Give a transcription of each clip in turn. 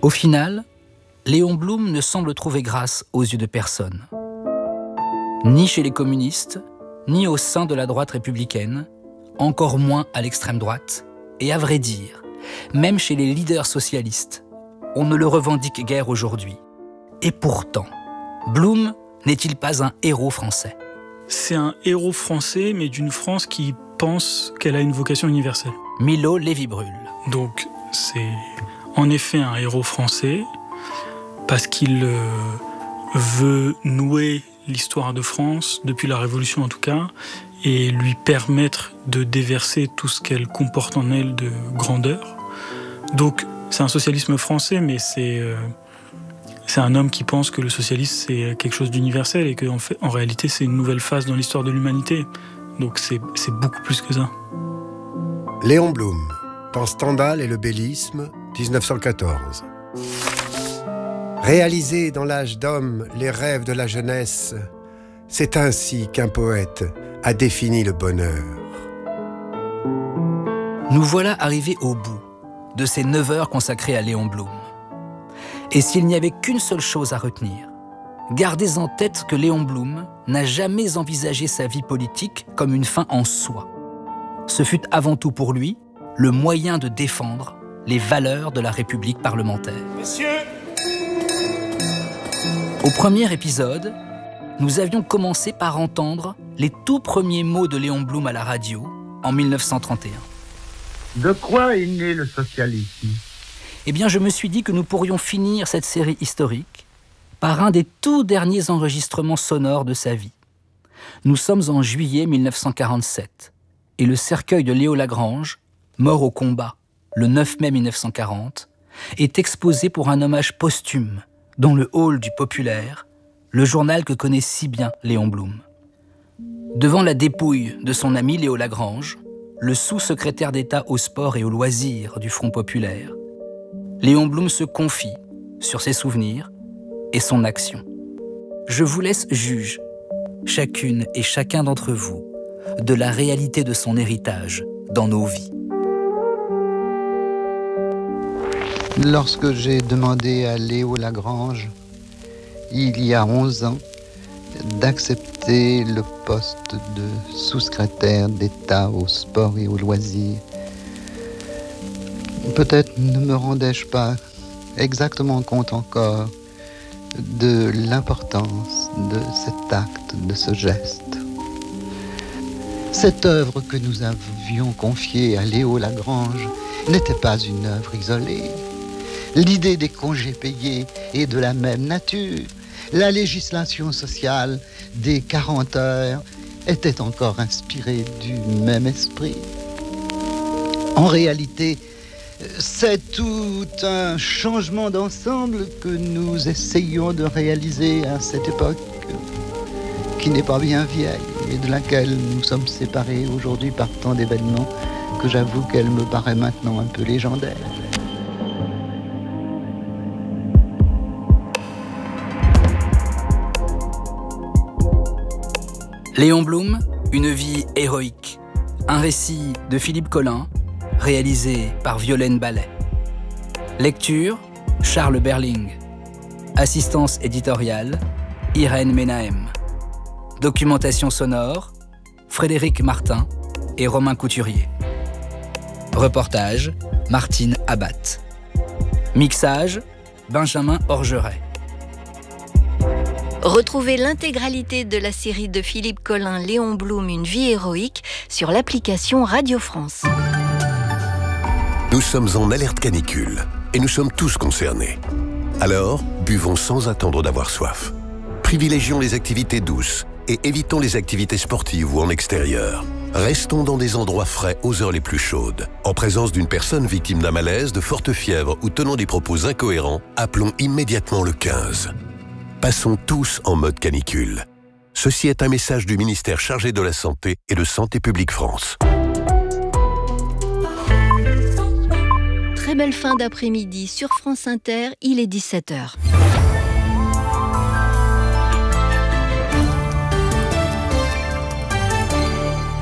Au final, Léon Blum ne semble trouver grâce aux yeux de personne. Ni chez les communistes, ni au sein de la droite républicaine, encore moins à l'extrême droite, et à vrai dire, même chez les leaders socialistes, on ne le revendique guère aujourd'hui. Et pourtant, Blum n'est-il pas un héros français ? C'est un héros français, mais d'une France qui pense qu'elle a une vocation universelle. Milo Lévy-Bruhl. Donc, c'est en effet un héros français, parce qu'il veut nouer l'histoire de France, depuis la Révolution en tout cas, et lui permettre de déverser tout ce qu'elle comporte en elle de grandeur. Donc, c'est un socialisme français, mais c'est un homme qui pense que le socialisme, c'est quelque chose d'universel et qu'en réalité, c'est une nouvelle phase dans l'histoire de l'humanité. Donc, c'est beaucoup plus que ça. Léon Blum, dans Stendhal et le bellisme, 1914. Réaliser dans l'âge d'homme les rêves de la jeunesse, c'est ainsi qu'un poète a défini le bonheur. Nous voilà arrivés au bout de ces 9 heures consacrées à Léon Blum. Et s'il n'y avait qu'une seule chose à retenir, gardez en tête que Léon Blum n'a jamais envisagé sa vie politique comme une fin en soi. Ce fut avant tout pour lui le moyen de défendre les valeurs de la République parlementaire. Messieurs, au premier épisode, nous avions commencé par entendre les tout premiers mots de Léon Blum à la radio en 1931. De quoi est né le socialisme ? Eh bien, je me suis dit que nous pourrions finir cette série historique par un des tout derniers enregistrements sonores de sa vie. Nous sommes en juillet 1947 et le cercueil de Léo Lagrange, mort au combat le 9 mai 1940, est exposé pour un hommage posthume dans le hall du Populaire, le journal que connaît si bien Léon Blum. Devant la dépouille de son ami Léo Lagrange, le sous-secrétaire d'État au sport et aux loisirs du Front Populaire, Léon Blum se confie sur ses souvenirs et son action. Je vous laisse juge, chacune et chacun d'entre vous, de la réalité de son héritage dans nos vies. Lorsque j'ai demandé à Léo Lagrange, il y a 11 ans, d'accepter le poste de sous-secrétaire d'État au sport et aux loisirs, peut-être ne me rendais-je pas exactement compte encore de l'importance de cet acte, de ce geste. Cette œuvre que nous avions confiée à Léo Lagrange n'était pas une œuvre isolée. L'idée des congés payés est de la même nature. La législation sociale des 40 heures était encore inspirée du même esprit. En réalité, c'est tout un changement d'ensemble que nous essayons de réaliser à cette époque, qui n'est pas bien vieille et de laquelle nous sommes séparés aujourd'hui par tant d'événements que j'avoue qu'elle me paraît maintenant un peu légendaire. Léon Blum, une vie héroïque. Un récit de Philippe Collin, réalisé par Violaine Ballet. Lecture, Charles Berling. Assistance éditoriale, Irène Menahem. Documentation sonore, Frédéric Martin et Romain Couturier. Reportage, Martine Abat. Mixage, Benjamin Orgeret. Retrouvez l'intégralité de la série de Philippe Collin, Léon Blum, une vie héroïque sur l'application Radio France. Nous sommes en alerte canicule et nous sommes tous concernés. Alors, buvons sans attendre d'avoir soif. Privilégions les activités douces et évitons les activités sportives ou en extérieur. Restons dans des endroits frais aux heures les plus chaudes. En présence d'une personne victime d'un malaise, de forte fièvre ou tenant des propos incohérents, appelons immédiatement le 15. Passons tous en mode canicule. Ceci est un message du ministère chargé de la Santé et de Santé publique France. Très belle fin d'après-midi sur France Inter, il est 17h.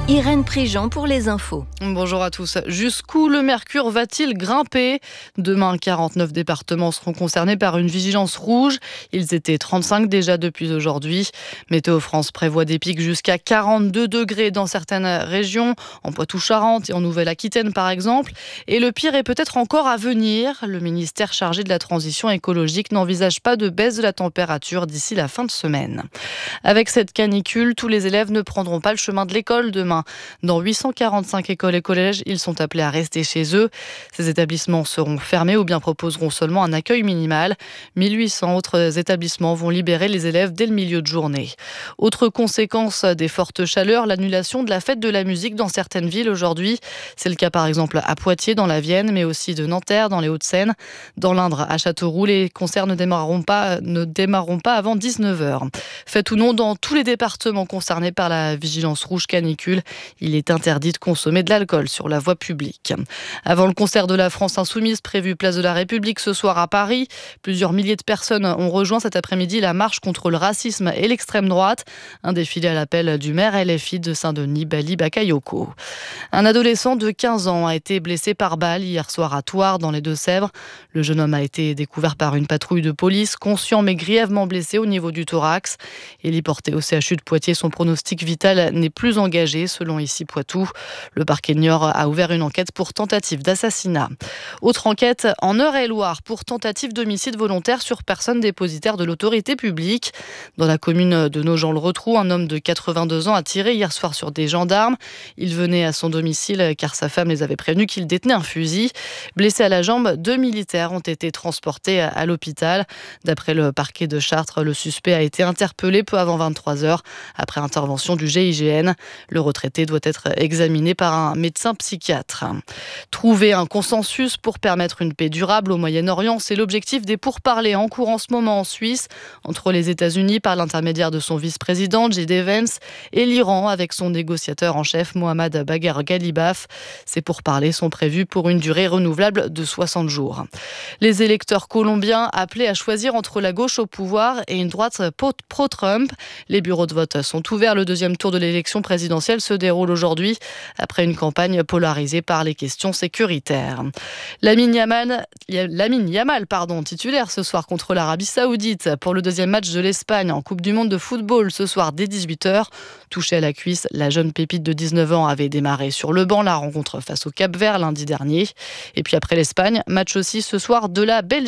Irène Préjean pour les infos. Bonjour à tous. Jusqu'où le mercure va-t-il grimper ? Demain, 49 départements seront concernés par une vigilance rouge. Ils étaient 35 déjà depuis aujourd'hui. Météo France prévoit des pics jusqu'à 42 degrés dans certaines régions, en Poitou-Charentes et en Nouvelle-Aquitaine par exemple. Et le pire est peut-être encore à venir. Le ministère chargé de la transition écologique n'envisage pas de baisse de la température d'ici la fin de semaine. Avec cette canicule, tous les élèves ne prendront pas le chemin de l'école demain. Dans 845 écoles et collèges, ils sont appelés à rester chez eux. Ces établissements seront fermés ou bien proposeront seulement un accueil minimal. 1800 autres établissements vont libérer les élèves dès le milieu de journée. Autre conséquence des fortes chaleurs, l'annulation de la fête de la musique dans certaines villes aujourd'hui. C'est le cas par exemple à Poitiers dans la Vienne, mais aussi de Nanterre dans les Hauts-de-Seine. Dans l'Indre, à Châteauroux, les concerts ne démarreront pas avant 19h. Fête ou non, dans tous les départements concernés par la vigilance rouge canicule, il est interdit de consommer de l'alcool sur la voie publique. Avant le concert de la France Insoumise prévu place de la République ce soir à Paris, plusieurs milliers de personnes ont rejoint cet après-midi la marche contre le racisme et l'extrême droite. Un défilé à l'appel du maire LFI de Saint-Denis, Bali Bakayoko. Un adolescent de 15 ans a été blessé par balle hier soir à Thouars dans les Deux-Sèvres. Le jeune homme a été découvert par une patrouille de police, conscient mais grièvement blessé au niveau du thorax. Il est porté au CHU de Poitiers. Son pronostic vital n'est plus engagé selon ici Poitou. Le parquet de Niort a ouvert une enquête pour tentative d'assassinat. Autre enquête en Eure-et-Loire pour tentative d'homicide volontaire sur personne dépositaire de l'autorité publique. Dans la commune de Nogent-le-Rotrou, un homme de 82 ans a tiré hier soir sur des gendarmes. Il venait à son domicile car sa femme les avait prévenus qu'il détenait un fusil. Blessés à la jambe, 2 militaires ont été transportés à l'hôpital. D'après le parquet de Chartres, le suspect a été interpellé peu avant 23h après intervention du GIGN. Le retraité doit être examiné par un médecin psychiatre. Trouver un consensus pour permettre une paix durable au Moyen-Orient, c'est l'objectif des pourparlers en cours en ce moment en Suisse entre les États-Unis par l'intermédiaire de son vice-président J.D. Vance et l'Iran avec son négociateur en chef Mohammad Bagher Ghalibaf. Ces pourparlers sont prévus pour une durée renouvelable de 60 jours. Les électeurs colombiens appelés à choisir entre la gauche au pouvoir et une droite pro-Trump. Les bureaux de vote sont ouverts. Le deuxième tour de l'élection présidentielle se déroule aujourd'hui après une campagne polarisée par les questions sécuritaires. Lamine Yamal, titulaire ce soir contre l'Arabie Saoudite pour le deuxième match de l'Espagne en Coupe du Monde de football ce soir dès 18h. Touchée à la cuisse, la jeune pépite de 19 ans avait démarré sur le banc la rencontre face au Cap-Vert lundi dernier. Et puis après l'Espagne, match aussi ce soir de la Belgique.